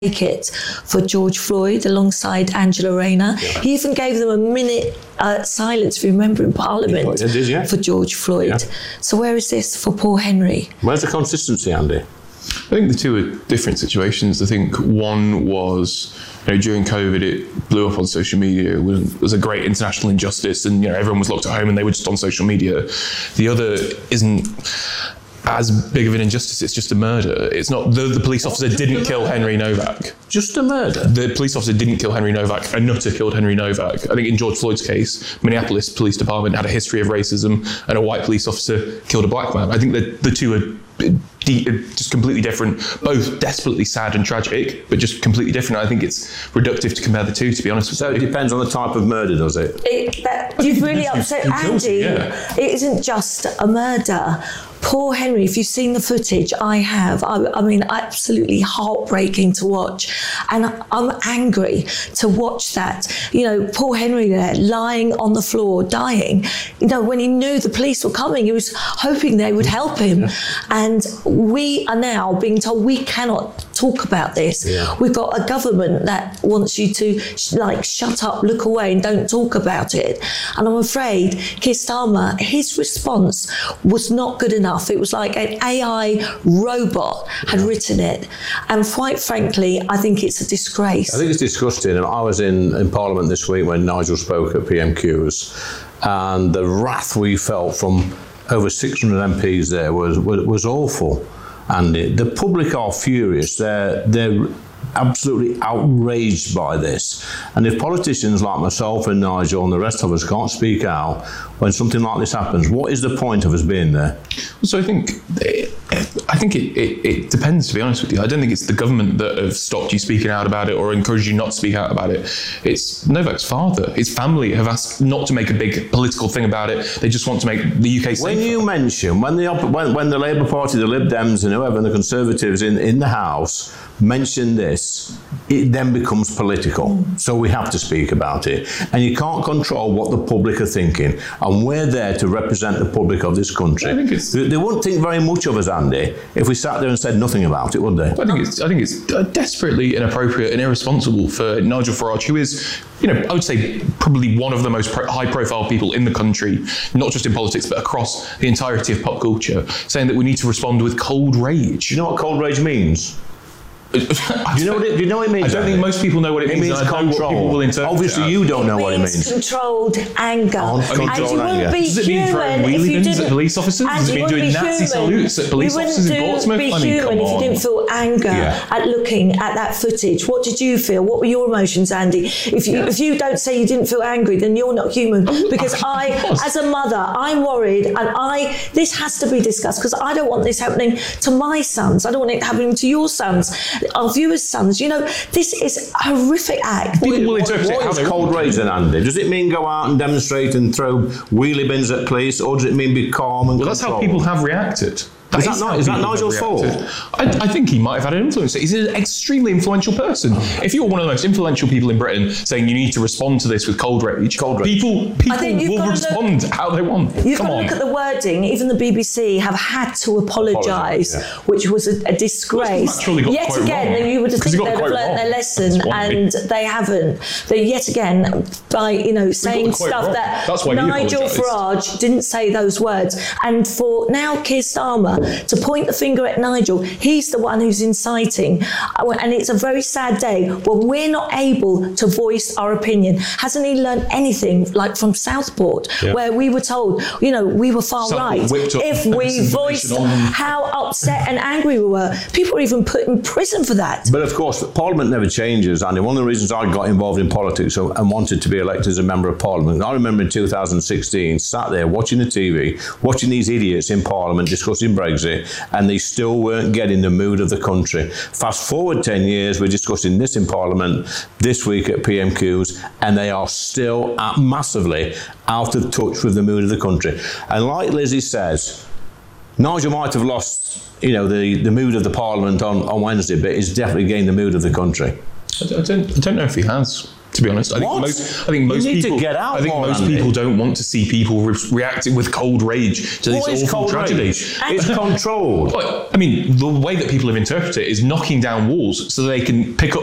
it for George Floyd alongside Angela Rayner. Yeah. He even gave them a minute silence, if you remember, in Parliament for George Floyd. Yeah. So where is this for Paul Henry? Where's the consistency, Andy? I think the two are different situations. I think one was, during COVID, it blew up on social media. It was a great international injustice, and everyone was locked at home and they were just on social media. The other isn't as big of an injustice. It's just a murder. It's not the police officer didn't kill Henry Novak. Just a murder? The police officer didn't kill Henry Novak. A nutter killed Henry Novak. I think in George Floyd's case, Minneapolis Police Department had a history of racism, and a white police officer killed a black man. I think that the two are just completely different, both desperately sad and tragic, but just completely different. I think it's reductive to compare the two, to be honest with you. So it depends on the type of murder, does it? You've really upset Andy. It isn't just a murder. Poor Henry, if you've seen the footage, I have. I mean, absolutely heartbreaking to watch. And I'm angry to watch that. Poor Henry there, lying on the floor, dying. When he knew the police were coming, he was hoping they would help him. Yeah. And we are now being told we cannot talk about this. Yeah. We've got a government that wants you to shut up, look away and don't talk about it. And I'm afraid Keir Starmer, his response was not good enough. It was like an AI robot had written it. And quite frankly, I think it's a disgrace. I think it's disgusting. I was in Parliament this week when Nigel spoke at PMQs, and the wrath we felt from over 600 MPs there was awful. And the public are furious. They're absolutely outraged by this. And if politicians like myself and Nigel and the rest of us can't speak out when something like this happens, what is the point of us being there? So I think it depends, to be honest with you. I don't think it's the government that have stopped you speaking out about it or encouraged you not to speak out about it. It's Novak's father. His family have asked not to make a big political thing about it. They just want to make the UK safer. When you mention, when the Labour Party, the Lib Dems and whoever, and the Conservatives in the House mention this, it then becomes political. So we have to speak about it. And you can't control what the public are thinking. And we're there to represent the public of this country. They wouldn't think very much of us, Andy, if we sat there and said nothing about it, would they? I think it's desperately inappropriate and irresponsible for Nigel Farage, who is, I would say probably one of the most high-profile people in the country, not just in politics, but across the entirety of pop culture, saying that we need to respond with cold rage. Do you know what cold rage means? Do you know what it means? I don't think most people know what it means. It means control. Obviously, you don't know what it means. Controlled anger. And you wouldn't be Does it mean throwing wheelie bins at police officers? Does it mean doing Nazi salutes at police officers in Portsmouth? You wouldn't be human if you didn't feel anger at looking at that footage. What did you feel? What were your emotions, Andy? If you don't say you didn't feel angry, then you're not human. Because as a mother, I'm worried, and this has to be discussed, because I don't want this happening to my sons. I don't want it happening to your sons, our viewers' sons. This is a horrific act. What is cold rage then, Andy? Does it mean go out and demonstrate and throw wheelie bins at police, or does it mean be calm and controlled? That's how people have reacted. Is that Nigel's fault? I think he might have had an influence. He's an extremely influential person. If you're one of the most influential people in Britain saying you need to respond to this with cold rage, people will respond how they want. You've got to look at the wording. Even the BBC have had to apologise, which was a disgrace. Yet again, you would think they'd have learnt their lesson, and they haven't. They yet again, by saying stuff that Nigel Farage didn't say those words, and for now Keir Starmer to point the finger at Nigel, he's the one who's inciting, and it's a very sad day when we're not able to voice our opinion. Hasn't he learned anything, like from Southport, where we were told, we were far right if we voiced how upset and angry we were? People were even put in prison for that. But of course, Parliament never changes, and one of the reasons I got involved in politics and wanted to be elected as a member of Parliament, I remember in 2016 sat there watching the TV, watching these idiots in Parliament discussing Brexit, and they still weren't getting the mood of the country. Fast forward 10 years, we're discussing this in Parliament this week at PMQs, and they are still massively out of touch with the mood of the country. And like Lizzie says, Nigel might have lost, the mood of the Parliament on Wednesday, but he's definitely gained the mood of the country. I don't know if he has. To be honest, I think What? most You need to people get out I think more, most Andy. people don't want to see people reacting with cold rage to What this is awful cold tragedy. rage? It's controlled. Well, I mean, the way that people have interpreted it is knocking down walls so they can pick up